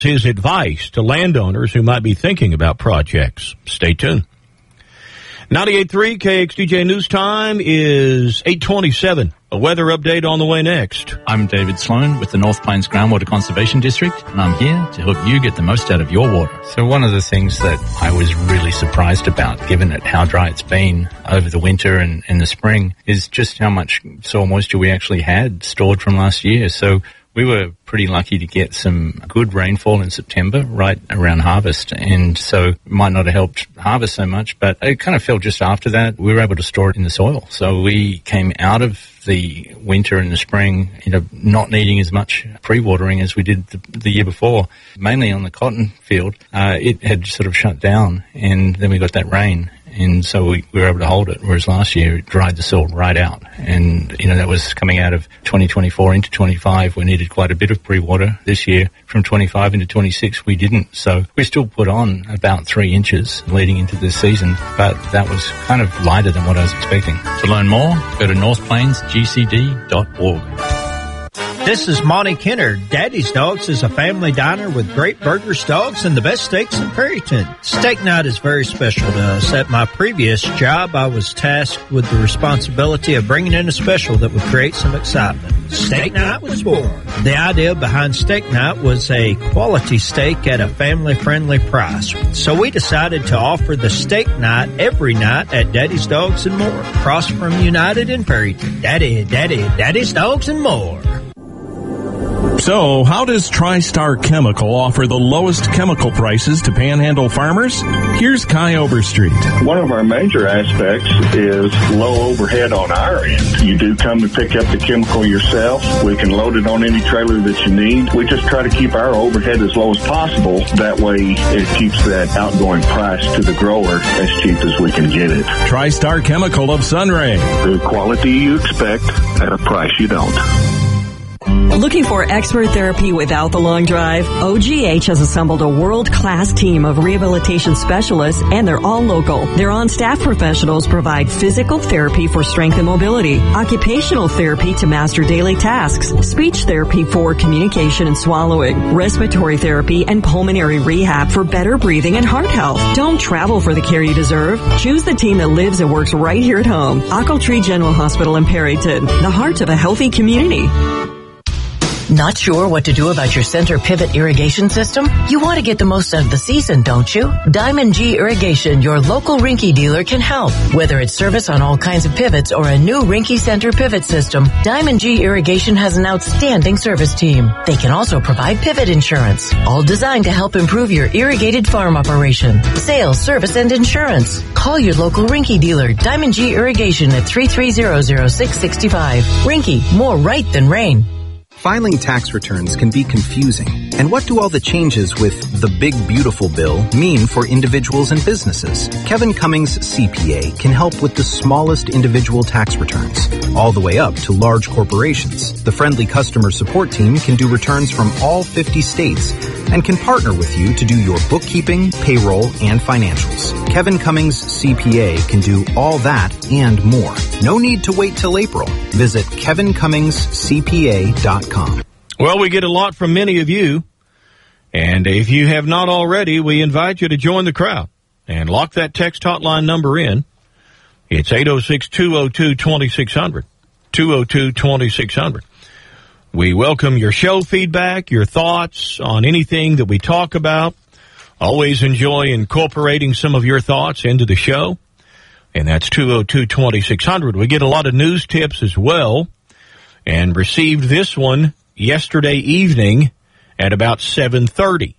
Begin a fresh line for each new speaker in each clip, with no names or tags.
his advice to landowners who might be thinking about projects. Stay tuned. 98.3 KXDJ News Time is 8:27. A weather update on the way next.
I'm David Sloan with the North Plains Groundwater Conservation District, and I'm here to help you get the most out of your water. So one of the things that I was really surprised about, given how dry it's been over the winter and the spring, is just how much soil moisture we actually had stored from last year. So we were pretty lucky to get some good rainfall in September, right around harvest. And so it might not have helped harvest so much, but it kind of fell just after that. We were able to store it in the soil. So we came out of the winter and the spring, not needing as much pre-watering as we did the year before. Mainly on the cotton field, it had sort of shut down, and then we got that rain. And so we were able to hold it, whereas last year it dried the soil right out. And, that was coming out of 2024 into 25. We needed quite a bit of pre-water. This year, from 25 into 26, we didn't. So we still put on about 3 inches leading into this season, but that was kind of lighter than what I was expecting. To learn more, go to northplainsgcd.org.
This is Monty Kenner. Daddy's Dogs is a family diner with great burgers, dogs, and the best steaks in Perryton. Steak night is very special to us. At my previous job, I was tasked with the responsibility of bringing in a special that would create some excitement. Steak night was born. The idea behind steak night was a quality steak at a family-friendly price. So we decided to offer the steak night every night at Daddy's Dogs and More, across from United in Perryton. Daddy's Dogs and More.
So, how does TriStar Chemical offer the lowest chemical prices to Panhandle farmers? Here's Kai Oberstreet.
One of our major aspects is low overhead on our end. You do come to pick up the chemical yourself. We can load it on any trailer that you need. We just try to keep our overhead as low as possible. That way, it keeps that outgoing price to the grower as cheap as we can get it.
TriStar Chemical of Sunray.
The quality you expect at a price you don't.
Looking for expert therapy without the long drive? OGH has assembled a world-class team of rehabilitation specialists, and they're all local. Their on-staff professionals provide physical therapy for strength and mobility, occupational therapy to master daily tasks, speech therapy for communication and swallowing, respiratory therapy, and pulmonary rehab for better breathing and heart health. Don't travel for the care you deserve. Choose the team that lives and works right here at home. Ochiltree General Hospital in Perryton, the heart of a healthy community.
Not sure what to do about your center pivot irrigation system? You want to get the most out of the season, don't you? Diamond G Irrigation, your local Rinky dealer, can help. Whether it's service on all kinds of pivots or a new Rinky center pivot system, Diamond G Irrigation has an outstanding service team. They can also provide pivot insurance, all designed to help improve your irrigated farm operation. Sales, service, and insurance. Call your local Rinky dealer, Diamond G Irrigation, at 330-0665. Rinky, more right than rain.
Filing tax returns can be confusing. And what do all the changes with the Big Beautiful Bill mean for individuals and businesses? Kevin Cummings CPA can help with the smallest individual tax returns, all the way up to large corporations. The friendly customer support team can do returns from all 50 states and can partner with you to do your bookkeeping, payroll, and financials. Kevin Cummings CPA can do all that and more. No need to wait till April. Visit KevinCummingsCPA.com.
Well, we get a lot from many of you, and if you have not already, we invite you to join the crowd and lock that text hotline number in. It's 806-202-2600, 202-2600. We welcome your show feedback, your thoughts on anything that we talk about. Always enjoy incorporating some of your thoughts into the show, and that's 202-2600. We get a lot of news tips as well, and received this one yesterday evening at about 7:30.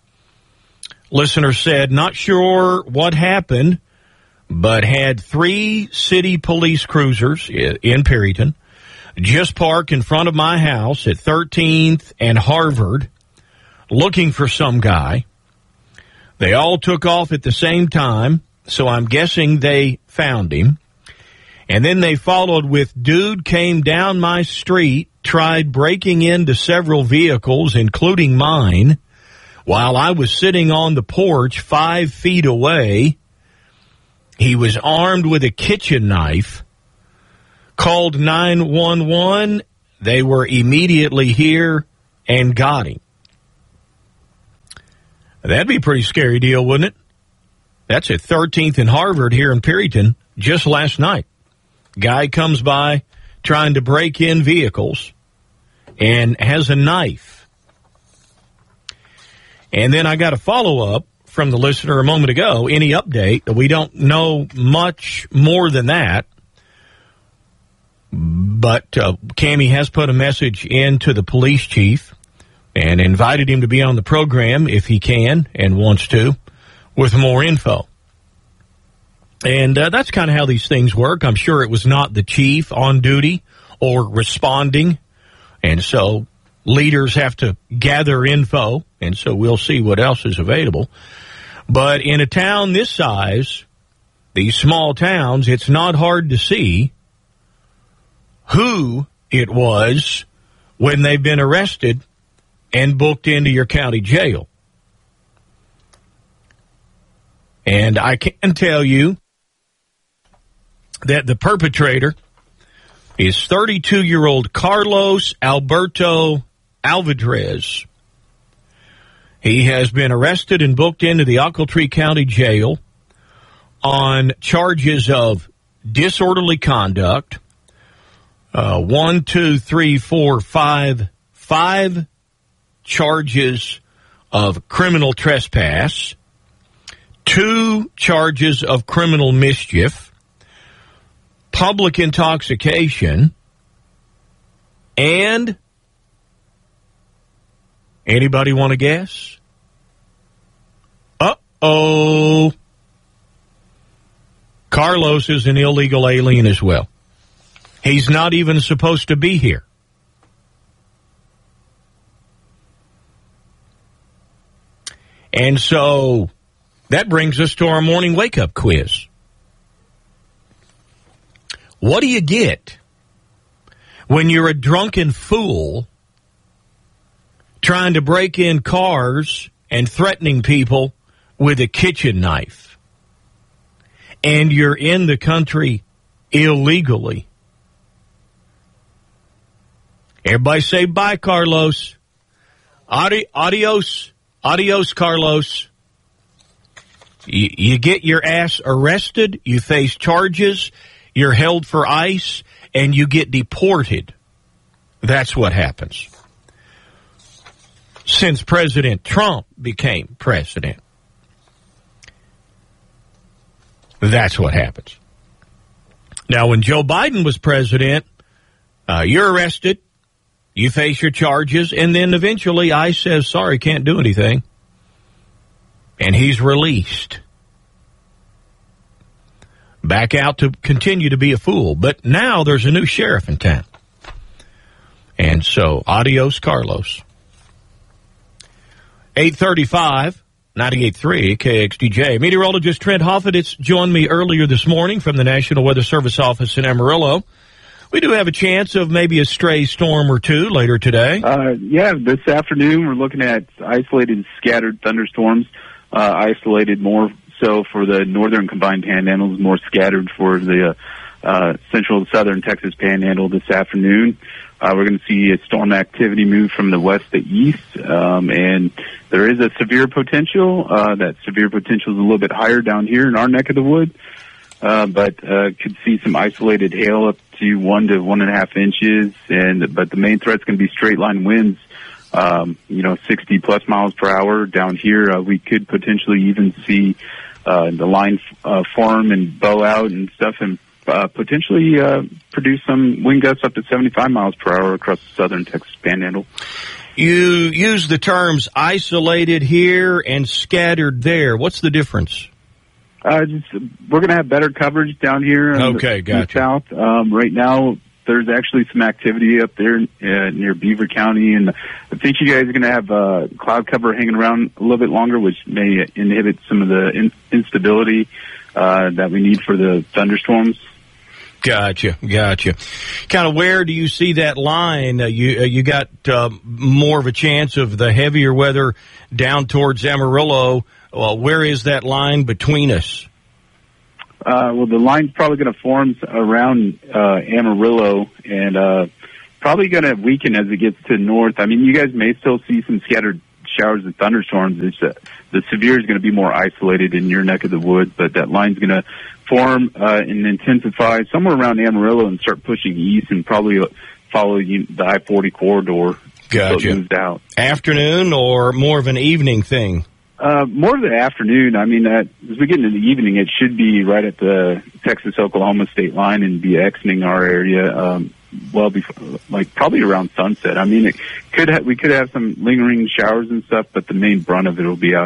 Listener said, not sure what happened, but had 3 city police cruisers in Perryton just park in front of my house at 13th and Harvard looking for some guy. They all took off at the same time, so I'm guessing they found him. And then they followed with, dude came down my street, tried breaking into several vehicles, including mine, while I was sitting on the porch 5 feet away. He was armed with a kitchen knife, called 911. They were immediately here and got him. That'd be a pretty scary deal, wouldn't it? That's at 13th and Harvard here in Perryton just last night. Guy comes by trying to break in vehicles and has a knife. And then I got a follow-up from the listener a moment ago. Any update? We don't know much more than that. But Cammie has put a message in to the police chief and invited him to be on the program if he can and wants to with more info. And that's kind of how these things work. I'm sure it was not the chief on duty or responding. And so leaders have to gather info. And so we'll see what else is available. But in a town this size, these small towns, it's not hard to see who it was when they've been arrested and booked into your county jail. And I can tell you that the perpetrator is 32-year-old Carlos Alberto Alvarez. He has been arrested and booked into the Ochiltree County Jail on charges of disorderly conduct. 5 charges of criminal trespass, 2 charges of criminal mischief, public intoxication, and anybody want to guess? Uh-oh. Carlos is an illegal alien as well. He's not even supposed to be here. And so that brings us to our morning wake-up quiz. What do you get when you're a drunken fool trying to break in cars and threatening people with a kitchen knife, and you're in the country illegally? Everybody say bye, Carlos. Adios, Carlos. You get your ass arrested, you face charges, you're held for ICE, and you get deported. That's what happens. Since President Trump became president, that's what happens. Now, when Joe Biden was president, you're arrested, you face your charges, and then eventually ICE says, sorry, can't do anything. And he's released. Back out to continue to be a fool. But now there's a new sheriff in town. And so, adios, Carlos. 8:35, 98.3 KXDJ. Meteorologist Trent Hoffeditz joined me earlier this morning from the National Weather Service office in Amarillo. We do have a chance of maybe a stray storm or two later today.
Yeah, this afternoon we're looking at isolated scattered thunderstorms, isolated more so for the northern combined panhandles, more scattered for the central southern Texas panhandle this afternoon. We're going to see a storm activity move from the west to east, and there is a severe potential. That severe potential is a little bit higher down here in our neck of the woods. But could see some isolated hail up to 1 to 1.5 inches, but the main threat's going to be straight line winds, 60 plus miles per hour down here. We could potentially even see the line form and bow out and stuff, and potentially produce some wind gusts up to 75 miles per hour across the southern Texas panhandle.
You use the terms isolated here and scattered there. What's the difference?
We're going to have better coverage down here in the south. Right now, there's actually some activity up there near Beaver County, and I think you guys are going to have cloud cover hanging around a little bit longer, which may inhibit some of the instability that we need for the thunderstorms.
Gotcha. Kind of where do you see that line? You got more of a chance of the heavier weather down towards Amarillo. Well, where is that line between us?
Well, the line's probably going to form around Amarillo, and probably going to weaken as it gets to north. I mean, you guys may still see some scattered showers and thunderstorms. The severe is going to be more isolated in your neck of the woods, but that line's going to form and intensify somewhere around Amarillo and start pushing east and probably follow the I-40 corridor.
Gotcha.
So it moves out.
Afternoon or more of an evening thing?
More of the afternoon. I mean, as we get into the evening, it should be right at the Texas-Oklahoma state line and be exiting our area well before, like probably around sunset. I mean, we could have some lingering showers and stuff, but the main brunt of it will be out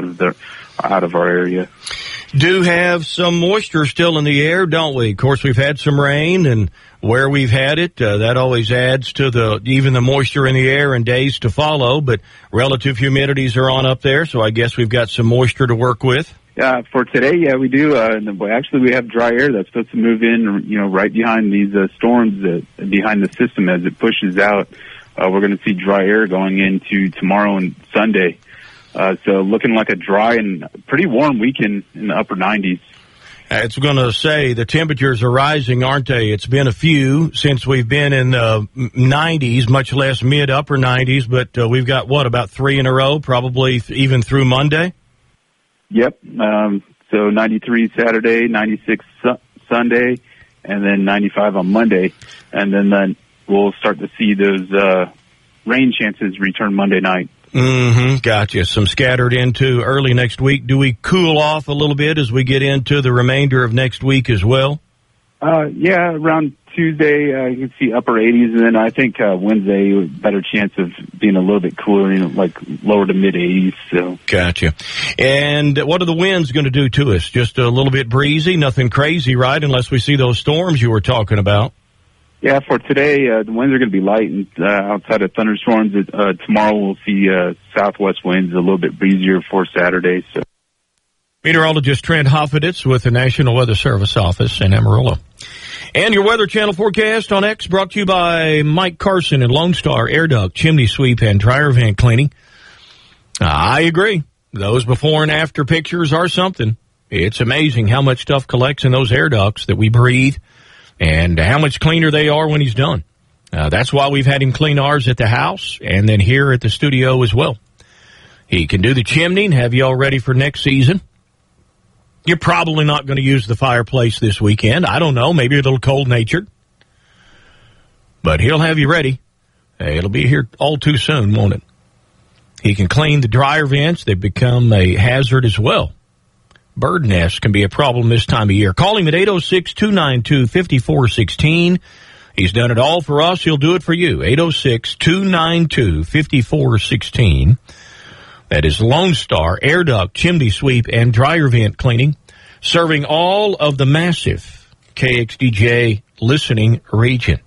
of our area.
Do have some moisture still in the air, don't we? Of course, we've had some rain, and where we've had it, that always adds to even the moisture in the air and days to follow, but relative humidities are on up there, so I guess we've got some moisture to work with.
For today, yeah, we do. Actually, we have dry air that's supposed to move in, right behind these storms, behind the system as it pushes out. We're going to see dry air going into tomorrow and Sunday. So looking like a dry and pretty warm weekend in the upper 90s.
It's going to say the temperatures are rising, aren't they? It's been a few since we've been in the 90s, much less mid-upper 90s, but we've got, about 3 in a row, probably even through Monday?
Yep. So 93 Saturday, 96 Sunday, and then 95 on Monday. And then we'll start to see those rain chances return Monday night.
Mm-hmm. Gotcha. Some scattered into early next week. Do we cool off a little bit as we get into the remainder of next week as well?
Yeah, around Tuesday, you can see upper 80s, and then I think Wednesday, better chance of being a little bit cooler, like lower to mid 80s. So. Gotcha.
And what are the winds going to do to us? Just a little bit breezy, nothing crazy, right? Unless we see those storms you were talking about.
Yeah, for today, the winds are going to be light, and outside of thunderstorms, tomorrow we'll see southwest winds a little bit breezier for Saturday. So.
Meteorologist Trent Hoffeditz with the National Weather Service office in Amarillo. And your Weather Channel forecast on X brought to you by Mike Carson and Lone Star Air Duct, Chimney Sweep, and Dryer Vent Cleaning. I agree. Those before and after pictures are something. It's amazing how much stuff collects in those air ducts that we breathe and how much cleaner they are when he's done. That's why we've had him clean ours at the house and then here at the studio as well. He can do the chimney and have you all ready for next season. You're probably not going to use the fireplace this weekend. I don't know. Maybe you're a little cold-natured. But he'll have you ready. It'll be here all too soon, won't it? He can clean the dryer vents. They've become a hazard as well. Bird nests can be a problem this time of year. Call him at 806-292-5416. He's done it all for us. He'll do it for you. 806-292-5416. That is Lone Star Air Duct, Chimney Sweep, and Dryer Vent Cleaning, serving all of the massive KXDJ listening region.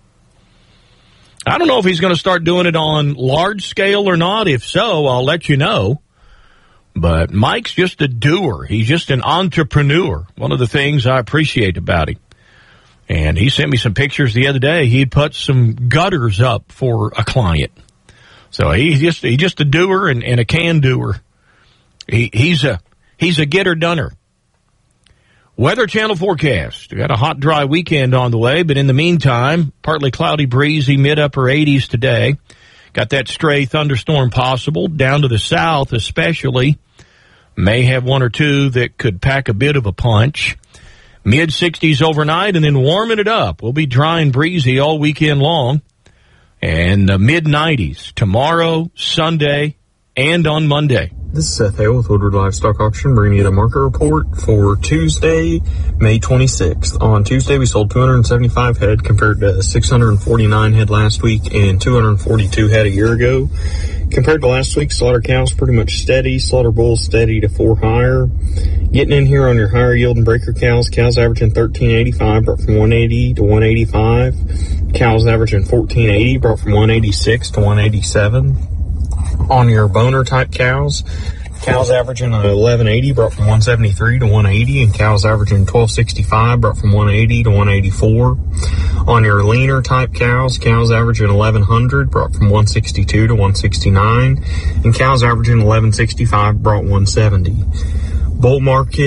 I don't know if he's going to start doing it on large scale or not. If so, I'll let you know. But Mike's just a doer. He's just an entrepreneur. One of the things I appreciate about him. And he sent me some pictures the other day. He put some gutters up for a client. So he's just a doer and a can-doer. He's a getter-doner. Weather Channel forecast. We got a hot, dry weekend on the way, but in the meantime, partly cloudy, breezy, mid-upper 80s today. Got that stray thunderstorm possible down to the south especially. May have one or two that could pack a bit of a punch. Mid-60s overnight and then warming it up. We'll be dry and breezy all weekend long. And the mid-90s tomorrow, Sunday, and on Monday.
This is Seth Hale with Woodward Livestock Auction, bringing you the market report for Tuesday, May 26th. On Tuesday, we sold 275 head compared to 649 head last week and 242 head a year ago. Compared to last week, slaughter cows pretty much steady, slaughter bulls steady to 4 higher. Getting in here on your higher yielding breaker cows averaging 1385, brought from 180 to 185. Cows averaging 1480, brought from 186 to 187. On your boner type cows averaging 1180, brought from 173 to 180, and cows averaging 1265, brought from 180 to 184. On your leaner type cows averaging 1100, brought from 162 to 169, and cows averaging 1165, brought 170. Bull market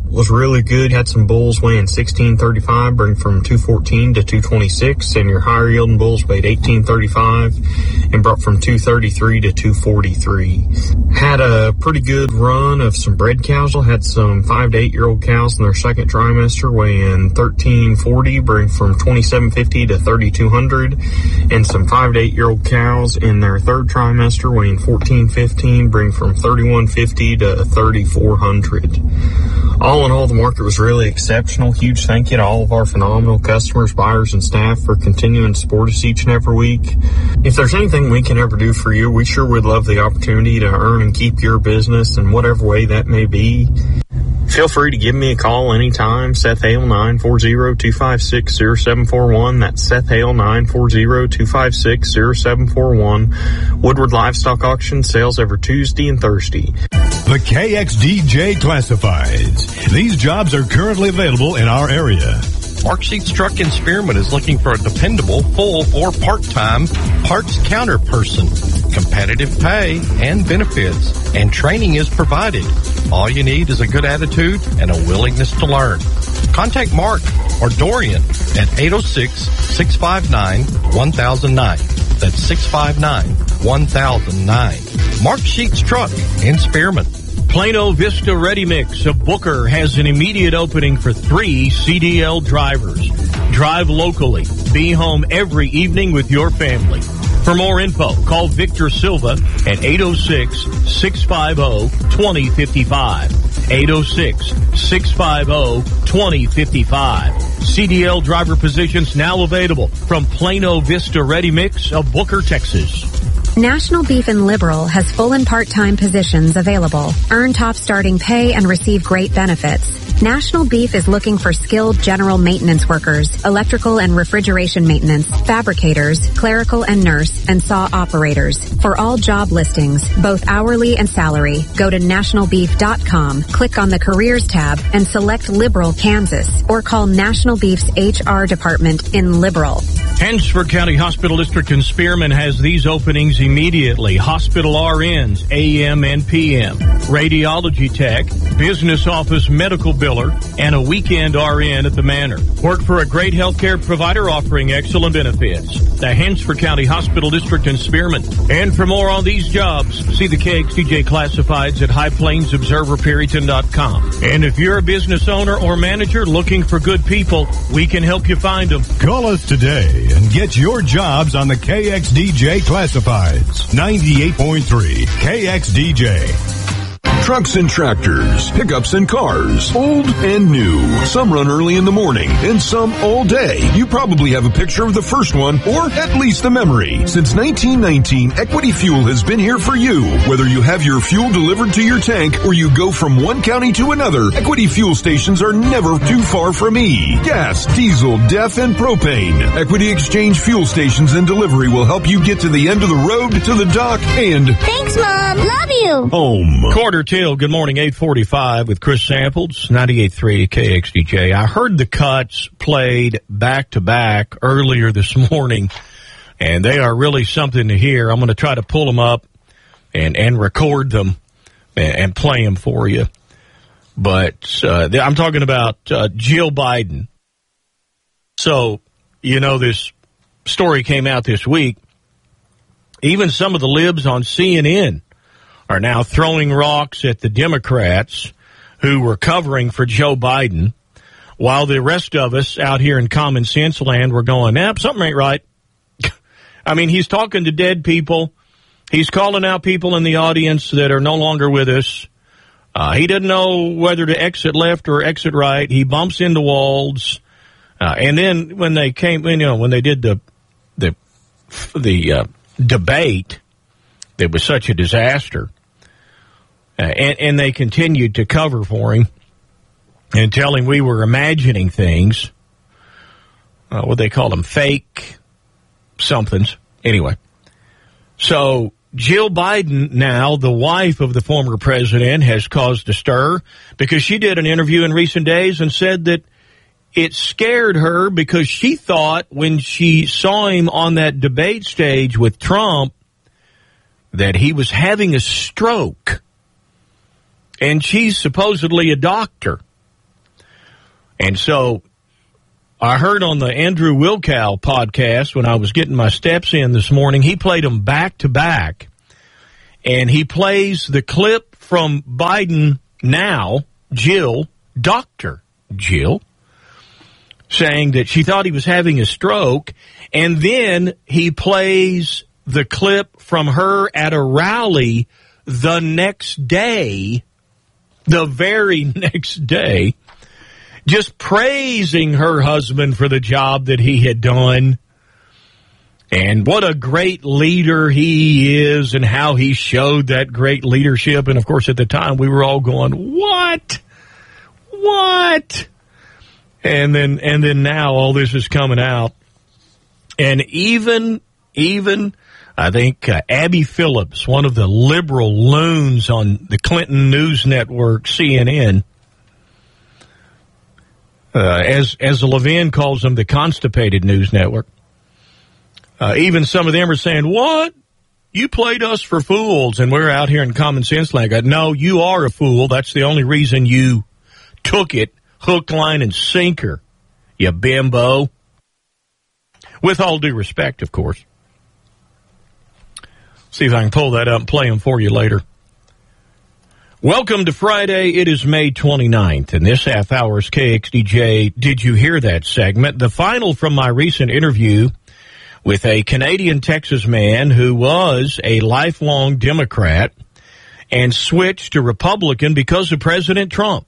was really good. Had some bulls weighing 1635, bring from 214 to 226, and your higher yielding bulls weighed 1835 and brought from 233 to 243. Had a pretty good run of some bred cows. Had some 5 to 8 year old cows in their second trimester weighing 1340, bring from 2750 to 3200, and some 5 to 8 year old cows in their third trimester weighing 1415, bring from 3150 to 3400. All in all, the market was really exceptional. Huge thank you to all of our phenomenal customers, buyers, and staff for continuing to support us each and every week. If there's anything we can ever do for you, we sure would love the opportunity to earn and keep your business in whatever way that may be. Feel free to give me a call anytime. Seth Hale, 940-256-0741. That's Seth Hale, 940-256-0741. Woodward Livestock Auction, sales every Tuesday and Thursday.
The KXDJ Classifieds. These jobs are currently available in our area.
Mark Sheets Truck in Spearman is looking for a dependable, full, or part-time parts counter person. Competitive pay and benefits, and training is provided. All you need is a good attitude and a willingness to learn. Contact Mark or Dorian at 806-659-1009. That's 659-1009. Mark Sheets Truck in Spearman.
Plano Vista Ready Mix of Booker has an immediate opening for 3 CDL drivers. Drive locally. Be home every evening with your family. For more info, call Victor Silva at 806-650-2055. 806-650-2055. CDL driver positions now available from Plano Vista Ready Mix of Booker, Texas.
National Beef and Liberal has full and part-time positions available. Earn top starting pay and receive great benefits. National Beef is looking for skilled general maintenance workers, electrical and refrigeration maintenance, fabricators, clerical and nurse, and saw operators. For all job listings, both hourly and salary, go to nationalbeef.com, click on the Careers tab, and select Liberal, Kansas, or call National Beef's HR department in Liberal.
Hansford County Hospital District in Spearman has these openings immediately. Hospital RNs, AM and PM, radiology tech, business office medical biller, and a weekend RN at the Manor. Work for a great healthcare provider offering excellent benefits. The Hansford County Hospital District in Spearman. And for more on these jobs, see the KXDJ Classifieds at highplainsobserverperryton.com. And if you're a business owner or manager looking for good people, we can help you find them.
Call us today and get your jobs on the KXDJ Classifieds. 98.3 KXDJ.
Trucks and tractors, pickups and cars, old and new. Some run early in the morning and some all day. You probably have a picture of the first one or at least a memory. Since 1919, Equity Fuel has been here for you. Whether you have your fuel delivered to your tank or you go from one county to another, Equity Fuel stations are never too far from me. Gas, diesel, DEF, and propane. Equity Exchange fuel stations and delivery will help you get to the end of the road, to the dock, and...
Thanks, Mom. Love you.
Home.
Quarter till. Good morning, 8:45 with Chris Samples, 98.3 KXDJ. I heard the cuts played back-to-back earlier this morning, and they are really something to hear. I'm going to try to pull them up and record them and play them for you. But I'm talking about Jill Biden. So, you know, this story came out this week. Even some of the libs on CNN are now throwing rocks at the Democrats who were covering for Joe Biden, while the rest of us out here in common sense land were going, something ain't right. I mean, he's talking to dead people. He's calling out people in the audience that are no longer with us. He doesn't know whether to exit left or exit right. He bumps into walls. And then when they came, when they did the debate, it was such a disaster. And they continued to cover for him and tell him we were imagining things. What they call them, fake somethings. Anyway, so Jill Biden, now the wife of the former president, has caused a stir because she did an interview in recent days and said that it scared her because she thought when she saw him on that debate stage with Trump that he was having a stroke. And she's supposedly a doctor. And so I heard on the Andrew Wilkow podcast when I was getting my steps in this morning, he played them back to back. And he plays the clip from Biden now, Jill, Dr. Jill, saying that she thought he was having a stroke. And then he plays the clip from her at a rally the next day, the very next day, just praising her husband for the job that he had done and what a great leader he is and how he showed that great leadership. And, of course, at the time we were all going, what? And then now all this is coming out. And even I think Abby Phillips, one of the liberal loons on the Clinton News Network, CNN, as Levin calls them, the constipated news network. Even some of them are saying, what? You played us for fools, and we're out here in common sense like that. No, you are a fool. That's the only reason you took it, hook, line, and sinker, you bimbo. With all due respect, of course. See if I can pull that up and play them for you later. Welcome to Friday. It is May 29th, and this half hour's KXDJ Did You Hear That segment, the final from my recent interview with a Canadian Texas man who was a lifelong Democrat and switched to Republican because of President Trump.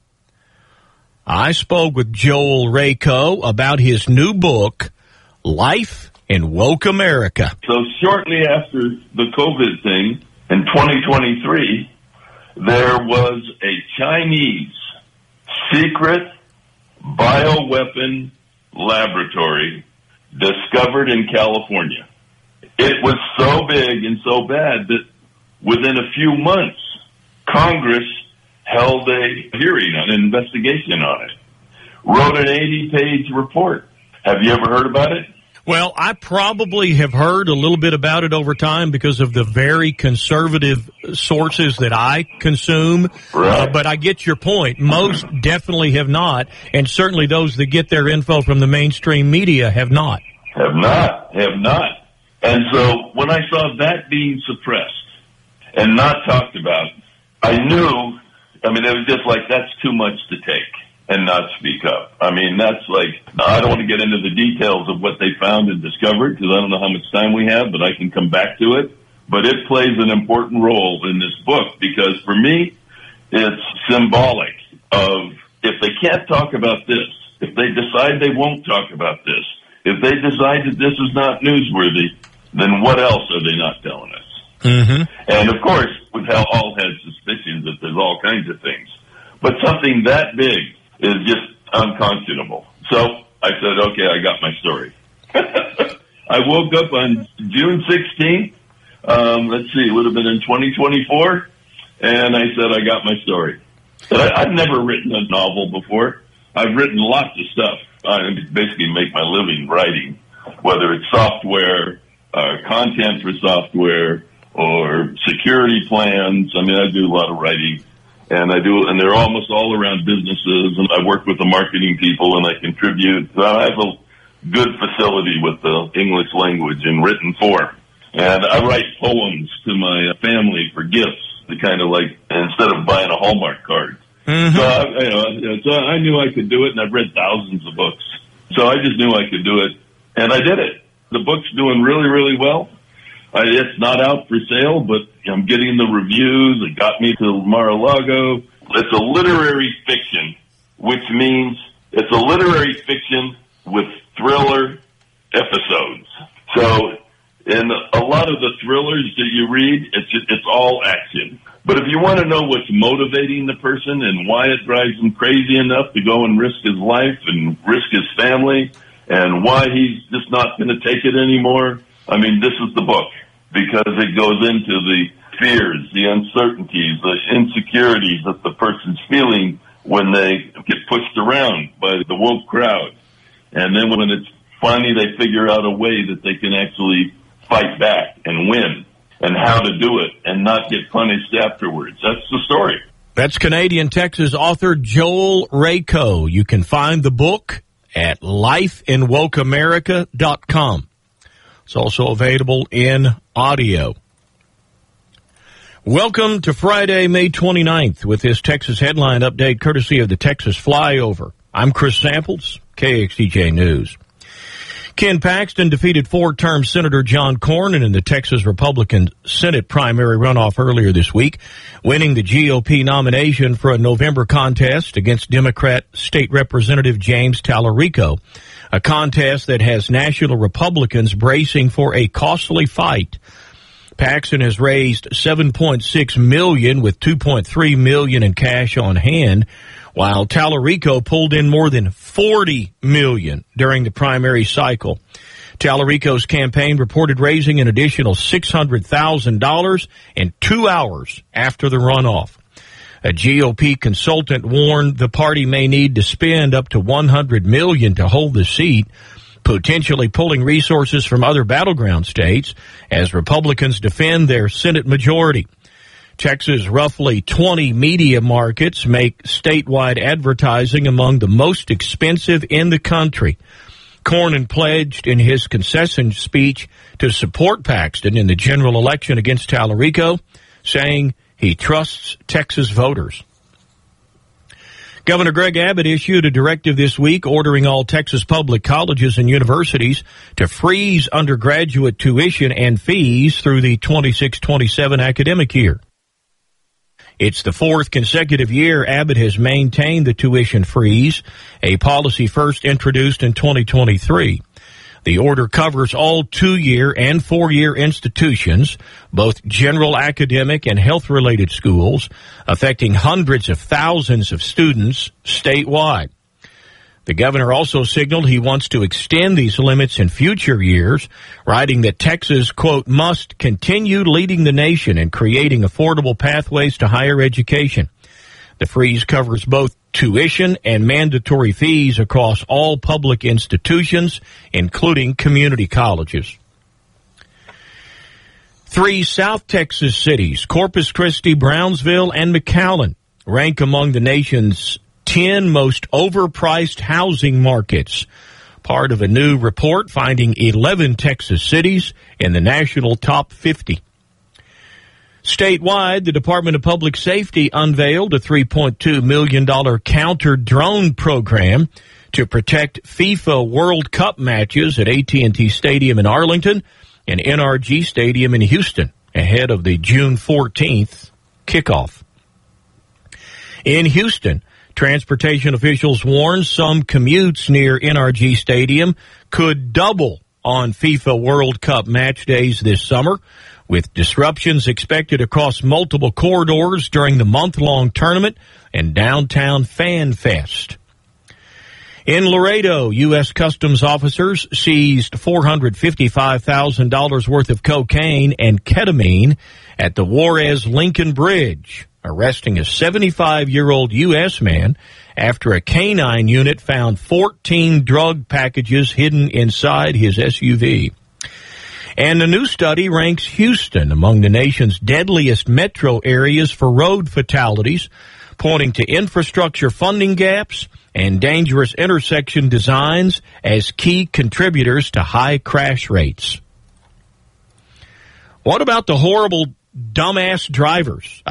I spoke with Joel Rayko about his new book, Life in Woke America.
So shortly after the COVID thing in 2023, there was a Chinese secret bioweapon laboratory discovered in California. It was so big and so bad that within a few months, Congress held a hearing, an investigation on it, wrote an 80-page report. Have you ever heard about it?
Well, I probably have heard a little bit about it over time because of the very conservative sources that I consume.
Right.
But I get your point. Most definitely have not, and certainly those that get their info from the mainstream media have not.
Have not. And so when I saw that being suppressed and not talked about, I knew, it was just like, that's too much to take and not speak up. That's like, I don't want to get into the details of what they found and discovered because I don't know how much time we have, but I can come back to it. But it plays an important role in this book because for me, it's symbolic of if they can't talk about this, if they decide they won't talk about this, if they decide that this is not newsworthy, then what else are they not telling us?
Mm-hmm.
And of course, we've all had suspicions that there's all kinds of things. But something that big is just unconscionable. So I said, okay, I got my story. I woke up on June 16th. Let's see, it would have been in 2024. And I said, I got my story. I've never written a novel before. I've written lots of stuff. I basically make my living writing, whether it's software, content for software, or security plans. I do a lot of writing. And they're almost all around businesses, and I work with the marketing people, and I contribute. I have a good facility with the English language in written form. And I write poems to my family for gifts, to kind of like, instead of buying a Hallmark card.
Mm-hmm.
So I knew I could do it, and I've read thousands of books. So I just knew I could do it, and I did it. The book's doing really, really well. It's not out for sale, but I'm getting the reviews. It got me to Mar-a-Lago. It's a literary fiction, which means it's a literary fiction with thriller episodes. So in a lot of the thrillers that you read, it's all action. But if you want to know what's motivating the person and why it drives him crazy enough to go and risk his life and risk his family and why he's just not going to take it anymore, this is the book. Because it goes into the fears, the uncertainties, the insecurities that the person's feeling when they get pushed around by the woke crowd. And then when it's finally they figure out a way that they can actually fight back and win and how to do it and not get punished afterwards. That's the story.
That's Canadian Texas author Joel Rako. You can find the book at lifeinwokeamerica.com. It's also available in audio. Welcome to Friday, May 29th with this Texas headline update courtesy of the Texas Flyover. I'm Chris Samples, KXDJ News. Ken Paxton defeated four-term Senator John Cornyn in the Texas Republican Senate primary runoff earlier this week, winning the GOP nomination for a November contest against Democrat State Representative James Tallarico, a contest that has national Republicans bracing for a costly fight. Paxton has raised $7.6 million with $2.3 million in cash on hand, while Tallarico pulled in more than $40 million during the primary cycle. Tallarico's campaign reported raising an additional $600,000 in 2 hours after the runoff. A GOP consultant warned the party may need to spend up to $100 million to hold the seat, potentially pulling resources from other battleground states as Republicans defend their Senate majority. Texas' roughly 20 media markets make statewide advertising among the most expensive in the country. Cornyn pledged in his concession speech to support Paxton in the general election against Tallarico, saying he trusts Texas voters. Governor Greg Abbott issued a directive this week ordering all Texas public colleges and universities to freeze undergraduate tuition and fees through the 26-27 academic year. It's the fourth consecutive year Abbott has maintained the tuition freeze, a policy first introduced in 2023. The order covers all 2-year and 4-year institutions, both general academic and health-related schools, affecting hundreds of thousands of students statewide. The governor also signaled he wants to extend these limits in future years, writing that Texas, quote, must continue leading the nation in creating affordable pathways to higher education. The freeze covers both tuition and mandatory fees across all public institutions, including community colleges. 3 South Texas cities, Corpus Christi, Brownsville, and McAllen, rank among the nation's 10 most overpriced housing markets, part of a new report finding 11 Texas cities in the national top 50. Statewide, the Department of Public Safety unveiled a $3.2 million counter-drone program to protect FIFA World Cup matches at AT&T Stadium in Arlington and NRG Stadium in Houston ahead of the June 14th kickoff. In Houston, transportation officials warn some commutes near NRG Stadium could double on FIFA World Cup match days this summer, with disruptions expected across multiple corridors during the month-long tournament and downtown Fan Fest. In Laredo, U.S. Customs officers seized $455,000 worth of cocaine and ketamine at the Juarez-Lincoln Bridge, arresting a 75-year-old U.S. man after a canine unit found 14 drug packages hidden inside his SUV. And a new study ranks Houston among the nation's deadliest metro areas for road fatalities, pointing to infrastructure funding gaps and dangerous intersection designs as key contributors to high crash rates. What about the horrible dumbass drivers?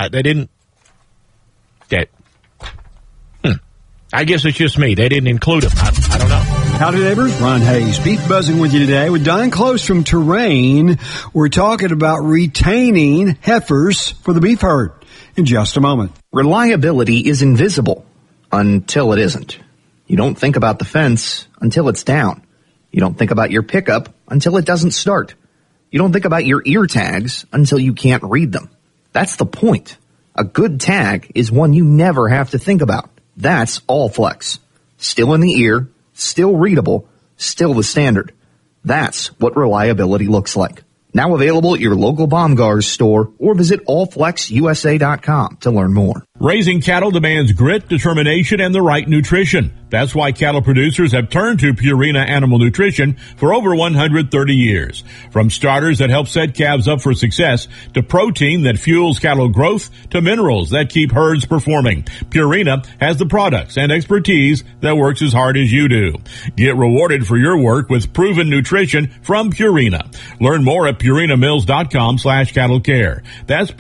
I guess it's just me. They didn't include them. I don't know.
Howdy, neighbors. Ron Hayes, Beef Buzzing with you today with Don Close from Terrain. We're talking about retaining heifers for the beef herd in just a moment.
Reliability is invisible until it isn't. You don't think about the fence until it's down. You don't think about your pickup until it doesn't start. You don't think about your ear tags until you can't read them. That's the point. A good tag is one you never have to think about. That's Allflex. Still in the ear, still readable, still the standard. That's what reliability looks like. Now available at your local Baumgars store or visit allflexusa.com to learn more.
Raising cattle demands grit, determination, and the right nutrition. That's why cattle producers have turned to Purina Animal Nutrition for over 130 years. From starters that help set calves up for success, to protein that fuels cattle growth, to minerals that keep herds performing, Purina has the products and expertise that works as hard as you do. Get rewarded for your work with proven nutrition from Purina. Learn more at PurinaMills.com/cattle-care. That's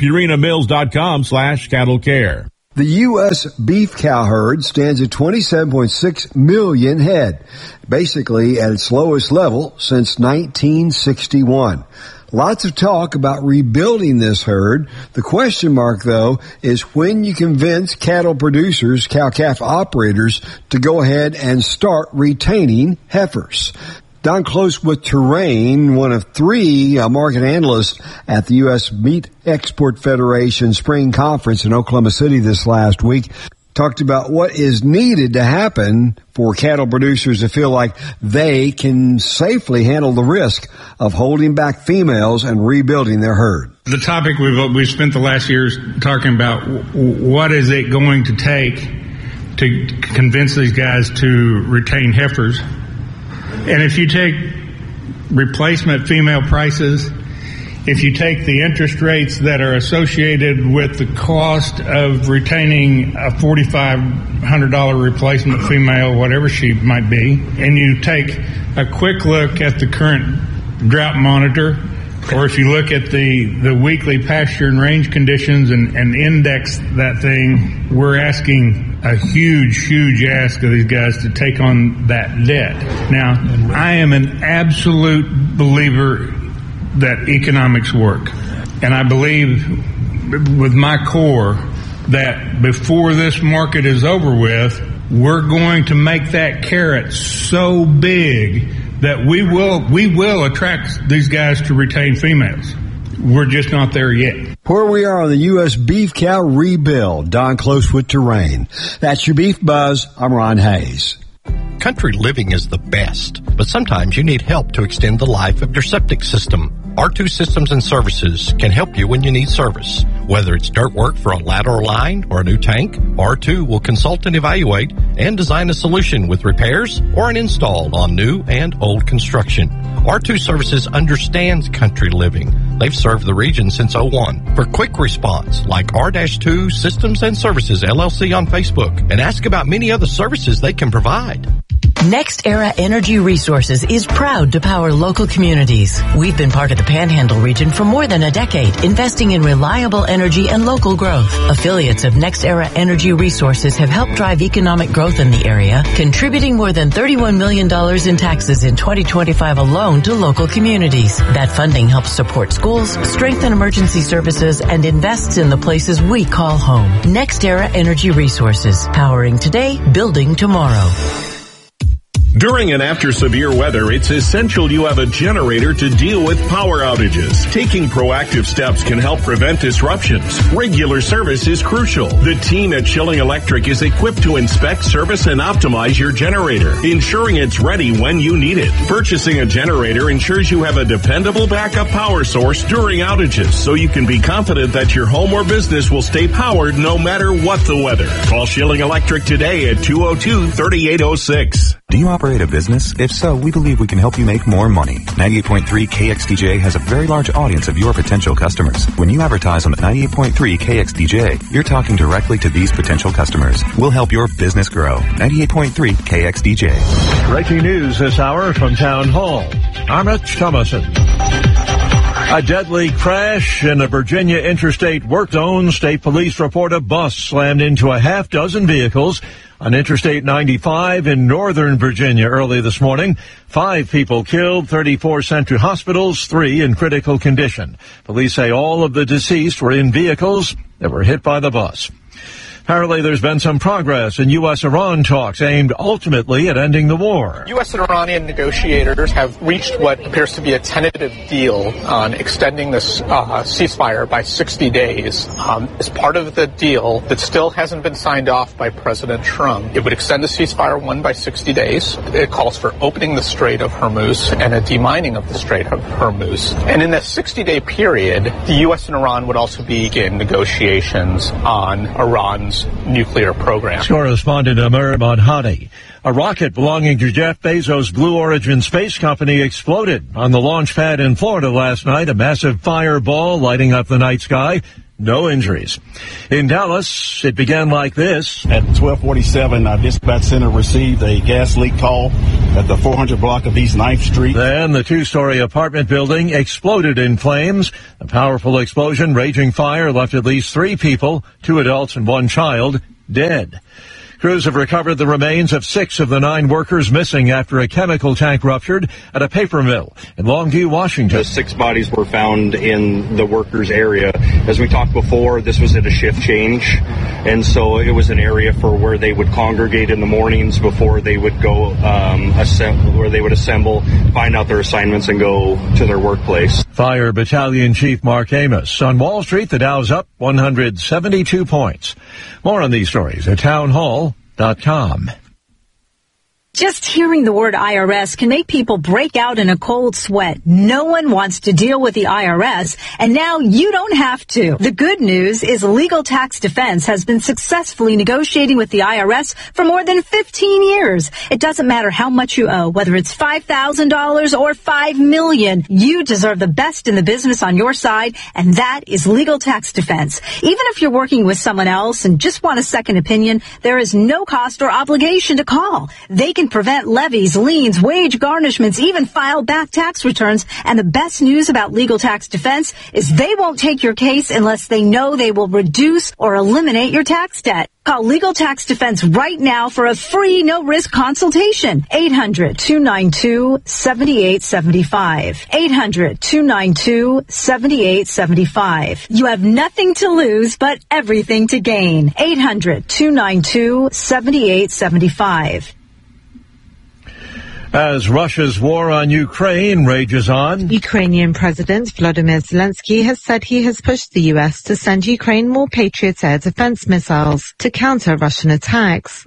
PurinaMills.com/cattle-care.
The U.S. beef cow herd stands at 27.6 million head, basically at its lowest level since 1961. Lots of talk about rebuilding this herd. The question mark, though, is when you convince cattle producers, cow-calf operators, to go ahead and start retaining heifers. Don Close with Terrain, one of three market analysts at the U.S. Meat Export Federation Spring Conference in Oklahoma City this last week, talked about what is needed to happen for cattle producers to feel like they can safely handle the risk of holding back females and rebuilding their herd.
The topic we've spent the last years talking about, what is it going to take to convince these guys to retain heifers? And if you take replacement female prices, if you take the interest rates that are associated with the cost of retaining a $4,500 replacement female, whatever she might be, and you take a quick look at the current drought monitor, or if you look at the weekly pasture and range conditions and index that thing, we're asking a huge ask of these guys to take on that debt. Now, I am an absolute believer that economics work. And I believe with my core that before this market is over with, we're going to make that carrot so big that we will attract these guys to retain females. We're just not there yet.
Where we are on the U.S. beef cow rebuild. Don Close with Terrain. That's your Beef Buzz. I'm Ron Hayes.
Country living is the best, but sometimes you need help to extend the life of your septic system. R2 Systems and Services can help you when you need service. Whether it's dirt work for a lateral line or a new tank, R2 will consult and evaluate and design a solution with repairs or an install on new and old construction. R2 Services understands country living. They've served the region since 2001. For quick response, like R-2 Systems and Services LLC on Facebook, and ask about many other services they can provide.
NextEra Energy Resources is proud to power local communities. We've been part of the Panhandle region for more than a decade, investing in reliable energy and local growth. Affiliates of NextEra Energy Resources have helped drive economic growth in the area, contributing more than $31 million in taxes in 2025 alone to local communities. That funding helps support schools, strengthen emergency services, and invests in the places we call home. NextEra Energy Resources, powering today, building tomorrow.
During and after severe weather, it's essential you have a generator to deal with power outages. Taking proactive steps can help prevent disruptions. Regular service is crucial. The team at Schilling Electric is equipped to inspect, service, and optimize your generator, ensuring it's ready when you need it. Purchasing a generator ensures you have a dependable backup power source during outages, so you can be confident that your home or business will stay powered no matter what the weather. Call Schilling Electric today at 202-3806.
Do you operate a business? If so, we believe we can help you make more money. 98.3 KXDJ has a very large audience of your potential customers. When you advertise on 98.3 KXDJ, you're talking directly to these potential customers. We'll help your business grow. 98.3 KXDJ.
Breaking news this hour from Town Hall. I'm Rich Thomason. A deadly crash in the Virginia Interstate Work Zone. State police report a bus slammed into a half dozen vehicles on Interstate 95 in northern Virginia early this morning. 5 people killed, 34 sent to hospitals, 3 in critical condition. Police say all of the deceased were in vehicles that were hit by the bus. Apparently, there's been some progress in U.S.-Iran talks aimed ultimately at ending the war.
U.S. and Iranian negotiators have reached what appears to be a tentative deal on extending this ceasefire by 60 days. As part of the deal that still hasn't been signed off by President Trump, it would extend the ceasefire by 60 days. It calls for opening the Strait of Hormuz and a demining of the Strait of Hormuz. And in that 60-day period, the U.S. and Iran would also begin negotiations on Iran's nuclear program.
Correspondent Amir Madhani. A rocket belonging to Jeff Bezos' Blue Origin space company exploded on the launch pad in Florida last night, a massive fireball lighting up the night sky. No injuries. In Dallas, it began like this.
At 12:47, our dispatch center received a gas leak call at the 400 block of East 9th Street.
Then the two-story apartment building exploded in flames. A powerful explosion, raging fire, left at least 3 people, 2 adults and 1 child, dead. Crews have recovered the remains of 6 of the 9 workers missing after a chemical tank ruptured at a paper mill in Longview, Washington.
The 6 bodies were found in the workers' area. As we talked before, this was at a shift change, and so it was an area for where they would congregate in the mornings before they would go where they would assemble, find out their assignments, and go to their workplace.
Fire Battalion Chief Mark Amos. On Wall Street, the Dow's up 172 points. More on these stories at townhall.com.
Just hearing the word IRS can make people break out in a cold sweat. No one wants to deal with the IRS, and now you don't have to. The good news is Legal Tax Defense has been successfully negotiating with the IRS for more than 15 years. It doesn't matter how much you owe, whether it's $5,000 or $5 million. You deserve the best in the business on your side, and that is Legal Tax Defense. Even if you're working with someone else and just want a second opinion, there is no cost or obligation to call. They can prevent levies, liens, wage garnishments, even file back tax returns. And the best news about Legal Tax Defense is they won't take your case unless they know they will reduce or eliminate your tax debt. Call Legal Tax Defense right now for a free, no-risk consultation. 800-292-7875. 800-292-7875. You have nothing to lose, but everything to gain. 800-292-7875.
As Russia's war on Ukraine rages on,
Ukrainian President Volodymyr Zelensky has said he has pushed the U.S. to send Ukraine more Patriot air defense missiles to counter Russian attacks.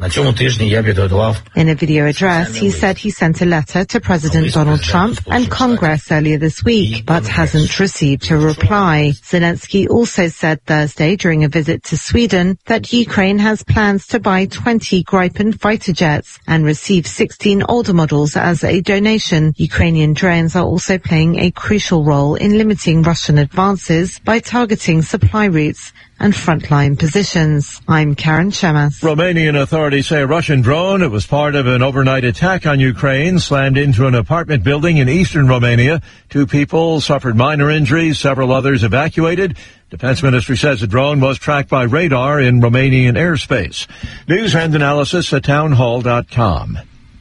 In a video address, he said he sent a letter to President Donald Trump and Congress earlier this week, but hasn't received a reply. Zelensky also said Thursday during a visit to Sweden that Ukraine has plans to buy 20 Gripen fighter jets and receive 16 older models as a donation. Ukrainian drones are also playing a crucial role in limiting Russian advances by targeting supply routes and frontline positions. I'm Karen Shemas.
Romanian authorities say a Russian drone that was part of an overnight attack on Ukraine slammed into an apartment building in eastern Romania. 2 people suffered minor injuries, several others evacuated. Defense Ministry says the drone was tracked by radar in Romanian airspace. News and analysis at townhall.com.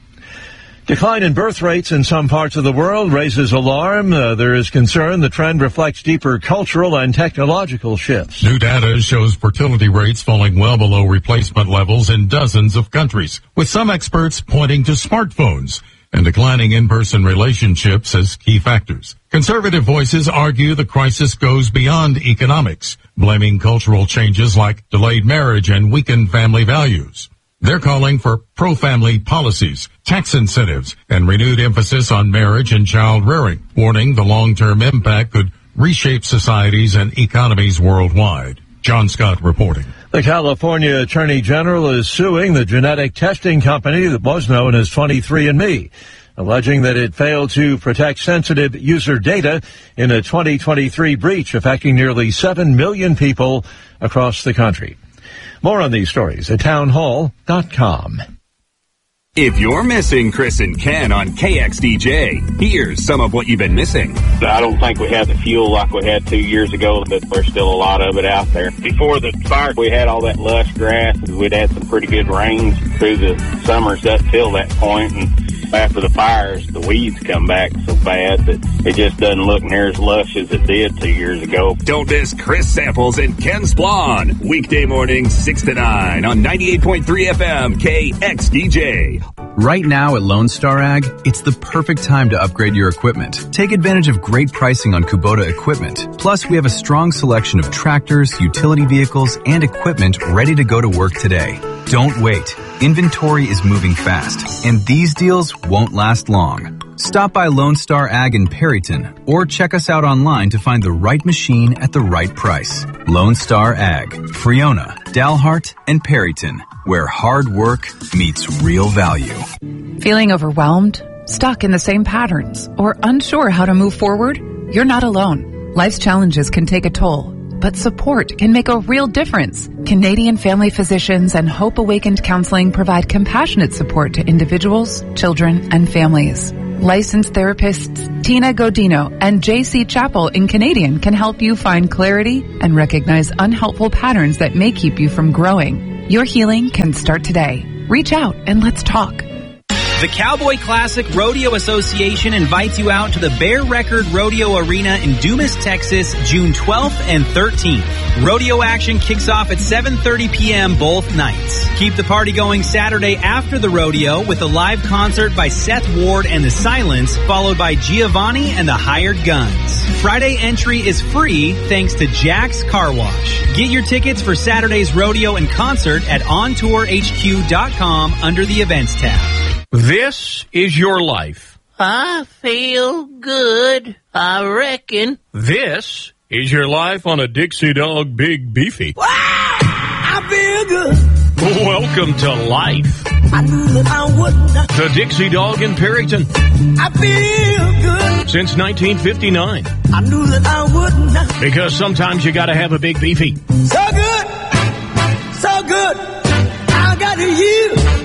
Decline in birth rates in some parts of the world raises alarm. There is concern the trend reflects deeper cultural and technological shifts.
New data shows fertility rates falling well below replacement levels in dozens of countries, with some experts pointing to smartphones and declining in-person relationships as key factors. Conservative voices argue the crisis goes beyond economics, blaming cultural changes like delayed marriage and weakened family values. They're calling for pro-family policies, tax incentives, and renewed emphasis on marriage and child rearing, warning the long-term impact could reshape societies and economies worldwide. John Scott reporting.
The California Attorney General is suing the genetic testing company that was known as 23andMe, alleging that it failed to protect sensitive user data in a 2023 breach affecting nearly 7 million people across the country. More on these stories at townhall.com.
If you're missing Chris and Ken on KXDJ, here's some of what you've been missing.
I don't think we have the fuel like we had 2 years ago, but there's still a lot of it out there. Before the fire, we had all that lush grass. We'd had some pretty good rains through the summers up till that point, and after the fires, the weeds come back so bad that it just doesn't look near as lush as it did 2 years ago.
Don't miss Chris Samples and Ken Splon. Weekday mornings 6 to 9 on 98.3 FM KXDJ.
Right now at Lone Star Ag, it's the perfect time to upgrade your equipment. Take advantage of great pricing on Kubota equipment. Plus, we have a strong selection of tractors, utility vehicles, and equipment ready to go to work today. Don't wait. Inventory is moving fast, and these deals won't last long. Stop by Lone Star Ag in Perryton, or check us out online to find the right machine at the right price. Lone Star Ag, Friona, Dalhart, and Perryton, where hard work meets real value.
Feeling overwhelmed? Stuck in the same patterns? Or unsure how to move forward? You're not alone. Life's challenges can take a toll, but support can make a real difference. Canadian Family Physicians and Hope Awakened Counseling provide compassionate support to individuals, children, and families. Licensed therapists Tina Godino and J.C. Chappell in Canadian can help you find clarity and recognize unhelpful patterns that may keep you from growing. Your healing can start today. Reach out and let's talk.
The Cowboy Classic Rodeo Association invites you out to the Bear Record Rodeo Arena in Dumas, Texas, June 12th and 13th. Rodeo action kicks off at 7:30 p.m. both nights. Keep the party going Saturday after the rodeo with a live concert by Seth Ward and the Silence, followed by Giovanni and the Hired Guns. Friday entry is free thanks to Jack's Car Wash. Get your tickets for Saturday's rodeo and concert at ontourhq.com under the events tab.
This is your life.
I feel good, I reckon.
This is your life on a Dixie Dog Big Beefy.
Wow! I feel good.
Welcome to life.
I knew that I wouldn't.
The Dixie Dog in Perryton.
I feel good.
Since 1959.
I knew that I wouldn't.
Because sometimes you gotta have a Big Beefy.
So good. So good. I got you.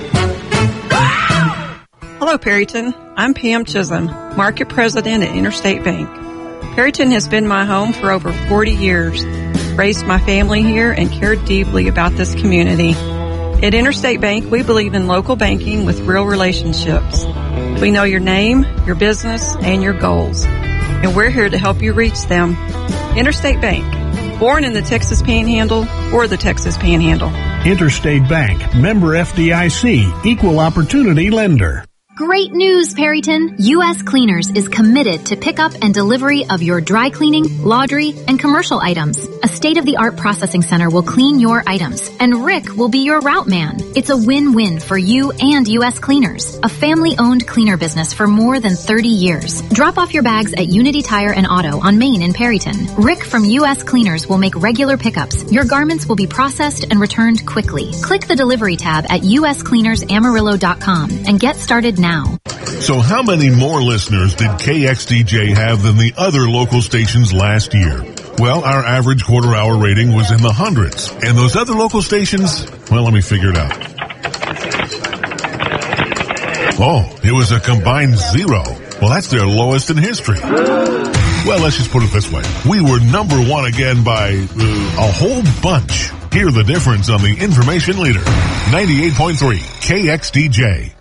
Hello, Perryton. I'm Pam Chisholm, Market President at Interstate Bank. Perryton has been my home for over 40 years, raised my family here, and cared deeply about this community. At Interstate Bank, we believe in local banking with real relationships. We know your name, your business, and your goals, and we're here to help you reach them. Interstate Bank, born in the Texas Panhandle for the Texas Panhandle.
Interstate Bank, member FDIC, equal opportunity lender.
Great news, Perryton! U.S. Cleaners is committed to pickup and delivery of your dry cleaning, laundry, and commercial items. A state-of-the-art processing center will clean your items, and Rick will be your route man. It's a win-win for you and U.S. Cleaners, a family-owned cleaner business for more than 30 years. Drop off your bags at Unity Tire and Auto on Main in Perryton. Rick from U.S. Cleaners will make regular pickups. Your garments will be processed and returned quickly. Click the delivery tab at uscleanersamarillo.com and get started now.
So how many more listeners did KXDJ have than the other local stations last year? Well, our average quarter-hour rating was in the hundreds. And those other local stations, well, let me figure it out. Oh, it was a combined 0. Well, that's their lowest in history. Well, let's just put it this way. We were number one again by a whole bunch. Hear the difference on the information leader. 98.3 KXDJ.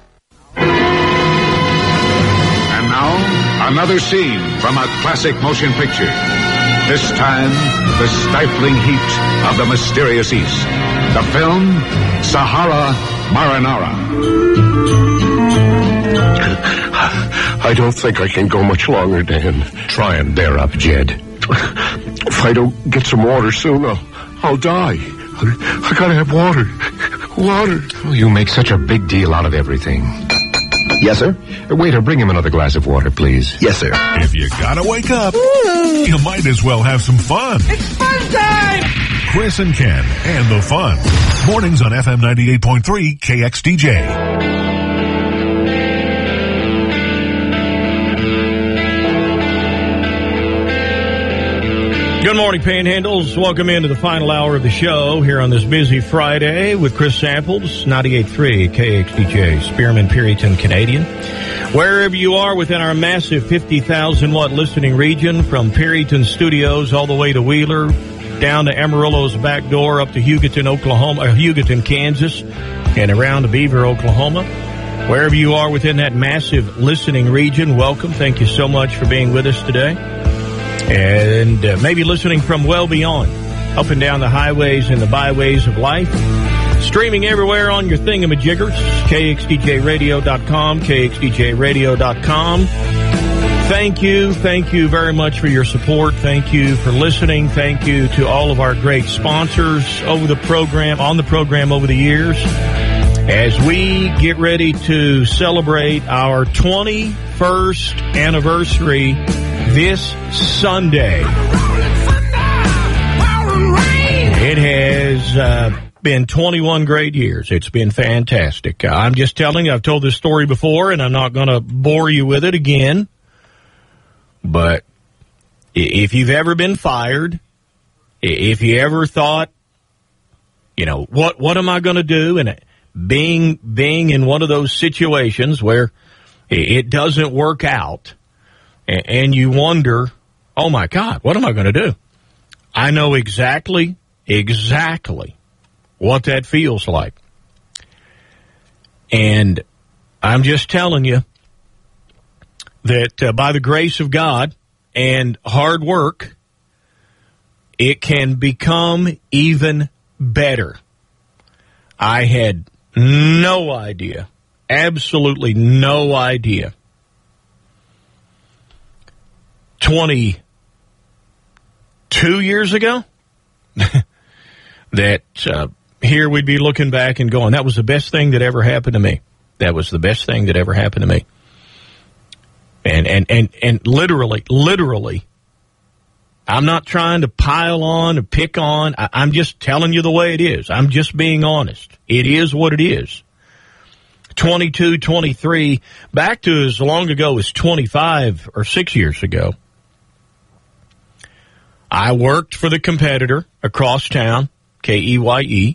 Another scene from a classic motion picture. This time, the stifling heat of the mysterious East. The film, Sahara Marinara.
I don't think I can go much longer, Dan.
Try and bear up, Jed.
If I don't get some water soon, I'll die. I gotta have water. Water.
Oh, you make such a big deal out of everything. Yes, sir? Waiter, bring him another glass of water, please. Yes, sir.
If you gotta wake up, you might as well have some fun.
It's fun time!
Chris and Ken and the fun. Mornings on FM 98.3 KXDJ.
Good morning, Panhandles. Welcome into the final hour of the show here on this busy Friday with Chris Samples, 98.3 KXDJ, Spearman, Perryton, Canadian. Wherever you are within our massive 50,000-watt listening region, from Perryton Studios all the way to Wheeler, down to Amarillo's back door, up to Hugoton, Kansas, and around to Beaver, Oklahoma. Wherever you are within that massive listening region, welcome. Thank you so much for being with us today. And maybe listening from well beyond, up and down the highways and the byways of life. Streaming everywhere on your thingamajiggers, kxdjradio.com, kxdjradio.com. Thank you very much for your support. Thank you for listening. Thank you to all of our great sponsors on the program over the years. As we get ready to celebrate our 21st anniversary this Sunday, it has been 21 great years. It's been fantastic. I'm just telling you, I've told this story before, and I'm not going to bore you with it again. But if you've ever been fired, if you ever thought, what am I going to do? And being in one of those situations where it doesn't work out and you wonder, oh my God, what am I going to do? I know exactly what that feels like. And I'm just telling you that by the grace of God and hard work, it can become even better. I had no idea, absolutely no idea, 22 years ago, that here we'd be looking back and going, that was the best thing that ever happened to me. That was the best thing that ever happened to me. And literally, I'm not trying to pile on or pick on. I'm just telling you the way it is. I'm just being honest. It is what it is. 22, 23, back to as long ago as 25 or 6 years ago, I worked for the competitor across town, KEYE,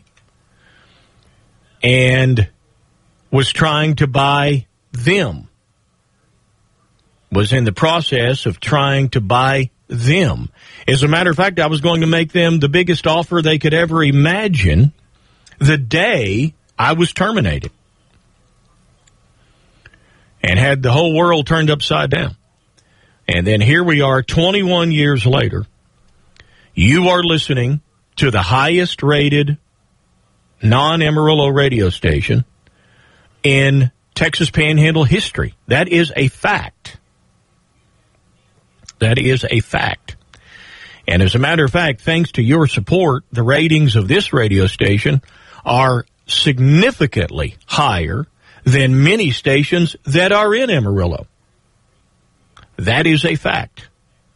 and was trying to buy them. Was in the process of trying to buy them. As a matter of fact, I was going to make them the biggest offer they could ever imagine the day I was terminated. And had the whole world turned upside down. And then here we are 21 years later. You are listening to the highest rated non-Amarillo radio station in Texas Panhandle history. That is a fact. That is a fact. And as a matter of fact, thanks to your support, the ratings of this radio station are significantly higher than many stations that are in Amarillo. That is a fact.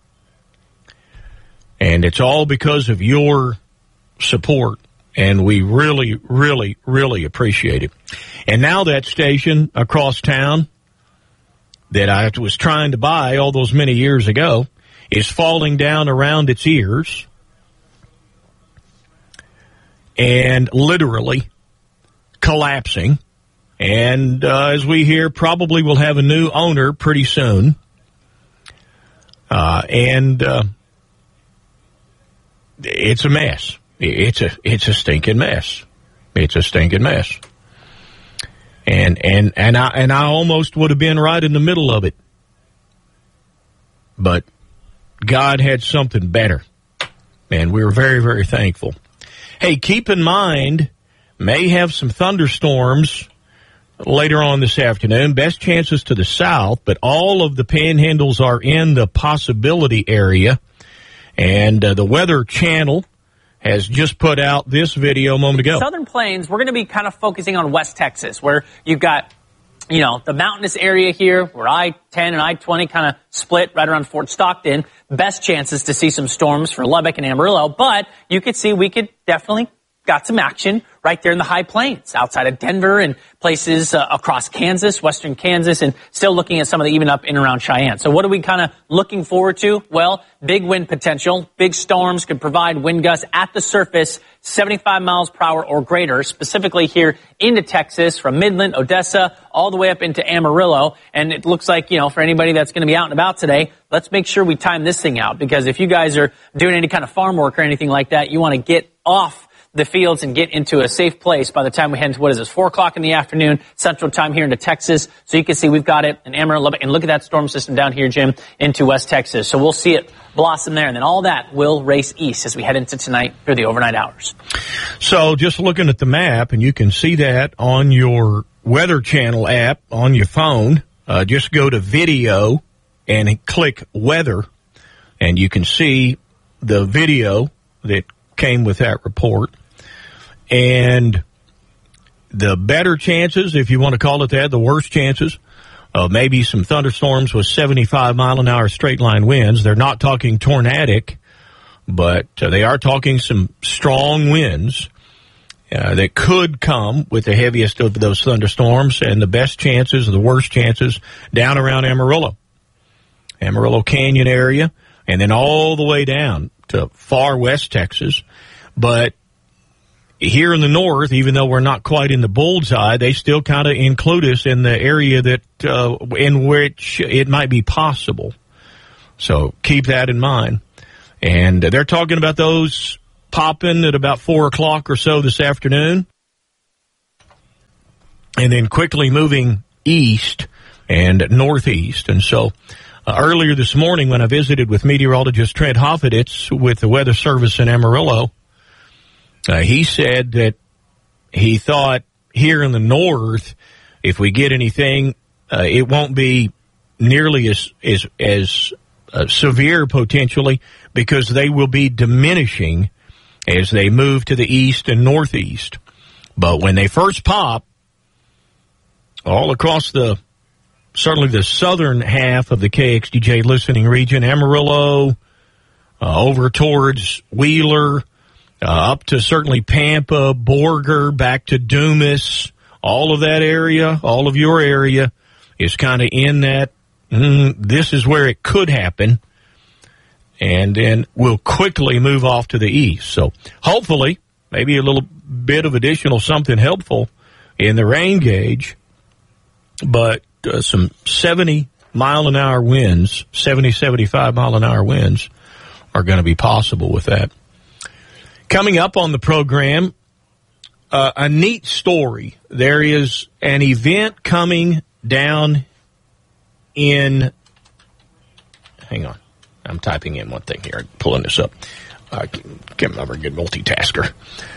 And it's all because of your support, and we really, really, really appreciate it. And now that station across town that I was trying to buy all those many years ago is falling down around its ears and literally collapsing. And as we hear, probably will have a new owner pretty soon. And it's a mess. It's a stinking mess. It's a stinking mess. And I almost would have been right in the middle of it. But God had something better. And we were very, very thankful. Hey, keep in mind, may have some thunderstorms later on this afternoon. Best chances to the south, but all of the panhandles are in the possibility area. And the Weather Channel has just put out this video a moment ago.
Southern Plains, we're going to be kind of focusing on West Texas, where you've got, the mountainous area here, where I-10 and I-20 kind of split right around Fort Stockton. Best chances to see some storms for Lubbock and Amarillo, but you could see we could definitely got some action right there in the high plains outside of Denver and places across Kansas, western Kansas, and still looking at some of the even up in and around Cheyenne. So what are we kind of looking forward to? Well, big wind potential. Big storms could provide wind gusts at the surface, 75 miles per hour or greater, specifically here into Texas from Midland, Odessa, all the way up into Amarillo. And it looks like, for anybody that's going to be out and about today, let's make sure we time this thing out, because if you guys are doing any kind of farm work or anything like that, you want to get off the fields and get into a safe place by the time we head into, 4 o'clock in the afternoon, Central Time here into Texas. So you can see we've got it in Amarillo. And look at that storm system down here, Jim, into West Texas. So we'll see it blossom there. And then all that will race east as we head into tonight through the overnight hours.
So just looking at the map, and you can see that on your Weather Channel app on your phone. Just go to video and click weather, and you can see the video that came with that report. And the better chances, if you want to call it that, the worst chances, maybe some thunderstorms with 75-mile-an-hour straight-line winds. They're not talking tornadic, but they are talking some strong winds that could come with the heaviest of those thunderstorms, and the best chances, the worst chances, down around Amarillo Canyon area, and then all the way down to far west Texas. But here in the north, even though we're not quite in the bullseye, they still kind of include us in the area that in which it might be possible. So keep that in mind. And they're talking about those popping at about 4 o'clock or so this afternoon, and then quickly moving east and northeast. And so earlier this morning when I visited with meteorologist Trent Hoffeditz with the Weather Service in Amarillo, he said that he thought here in the north, if we get anything, it won't be nearly as severe potentially, because they will be diminishing as they move to the east and northeast. But when they first pop, all across certainly the southern half of the KXDJ listening region, Amarillo, over towards Wheeler, up to certainly Pampa, Borger, back to Dumas, all of that area, all of your area is kind of in that, this is where it could happen, and then we'll quickly move off to the east. So hopefully, maybe a little bit of additional something helpful in the rain gauge, but some 70-mile-an-hour winds, 75-mile-an-hour winds are going to be possible with that. Coming up on the program, a neat story. There is an event coming down in, hang on, I'm typing in one thing here, pulling this up. I can't remember, a good multitasker.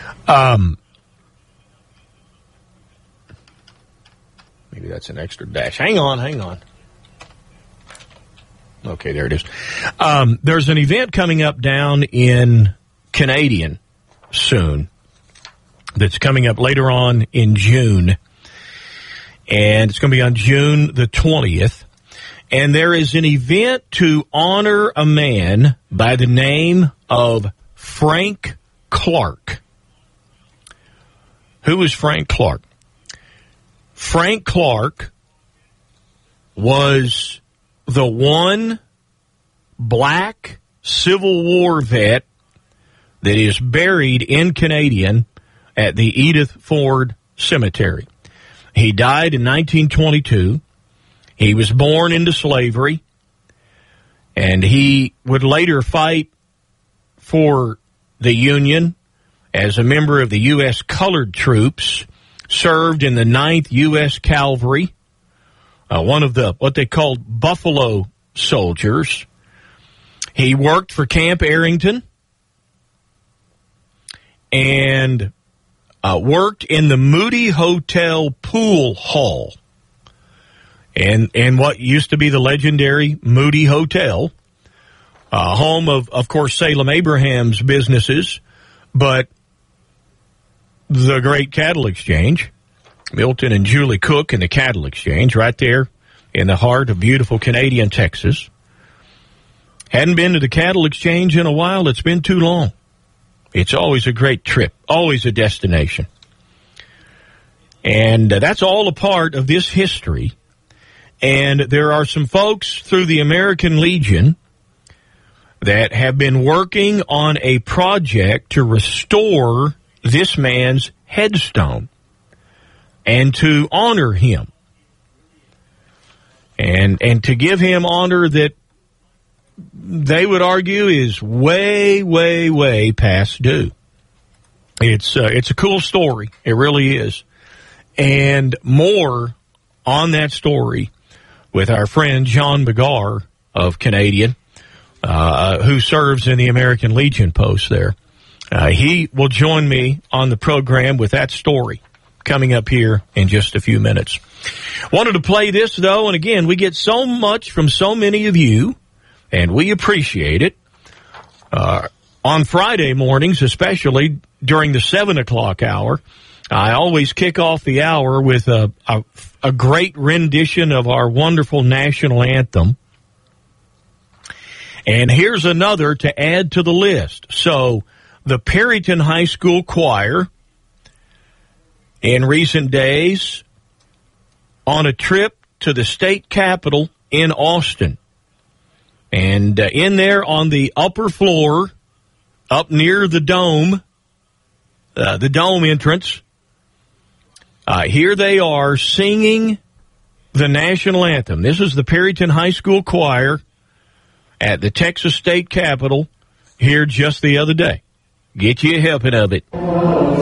Maybe that's an extra dash. Hang on. Okay, there it is. There's an event coming up down in Canadian soon that's coming up later on in June, and it's going to be on June the 20th. And there is an event to honor a man by the name of Frank Clark. Who is Frank Clark? Frank Clark was the one black Civil War vet that is buried in Canadian at the Edith Ford Cemetery. He died in 1922. He was born into slavery, and he would later fight for the Union as a member of the U.S. Colored Troops, served in the 9th U.S. Cavalry, one of the what they called Buffalo Soldiers. He worked for Camp Arrington and worked in the Moody Hotel pool hall. And what used to be the legendary Moody Hotel, home of course, Salem Abraham's businesses, but the great Cattle Exchange, Milton and Julie Cook and the Cattle Exchange, right there in the heart of beautiful Canadian Texas. Hadn't been to the Cattle Exchange in a while. It's been too long. It's always a great trip, always a destination. And that's all a part of this history. And there are some folks through the American Legion that have been working on a project to restore this man's headstone and to honor him. And to give him honor that they would argue is way, way, way past due. It's a cool story. It really is. And more on that story with our friend John Begar of Canadian, who serves in the American Legion post there. He will join me on the program with that story coming up here in just a few minutes. Wanted to play this, though, and again, we get so much from so many of you, and we appreciate it. On Friday mornings, especially during the 7 o'clock hour, I always kick off the hour with a great rendition of our wonderful national anthem. And here's another to add to the list. So, the Perryton High School Choir, in recent days, on a trip to the state capitol in Austin. And in there on the upper floor, up near the dome entrance, here they are singing the national anthem. This is the Perryton High School Choir at the Texas State Capitol here just the other day. Get you a helping of it.